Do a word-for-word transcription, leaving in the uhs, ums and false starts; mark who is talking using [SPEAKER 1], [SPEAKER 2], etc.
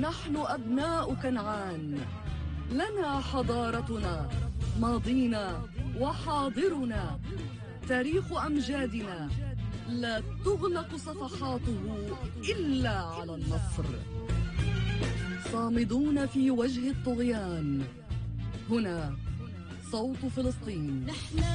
[SPEAKER 1] نحن أبناء كنعان، لنا حضارتنا، ماضينا وحاضرنا، تاريخ أمجادنا لا تغلق صفحاته إلا على النصر. صامدون في وجه الطغيان، هنا صوت فلسطين.